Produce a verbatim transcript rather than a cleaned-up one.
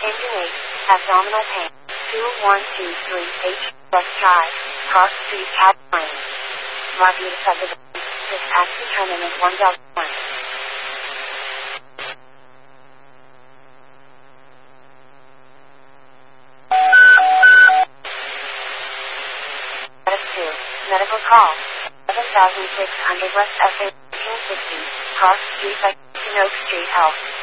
Engine eight, abdominal pain. two one two three H, West Drive, Cross Street, California. Margarita subdivision. This taxi terminal is one Delta one. Status two, medical call. seven thousand six hundred West F A sixty, Cross Street, Oak Street Health.